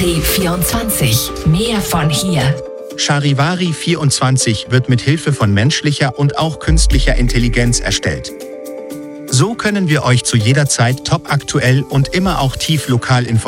Charivari 24. Mehr von hier. Charivari 24 wird mit Hilfe von menschlicher und auch künstlicher Intelligenz erstellt. So können wir euch zu jeder Zeit topaktuell und immer auch tief lokal informieren.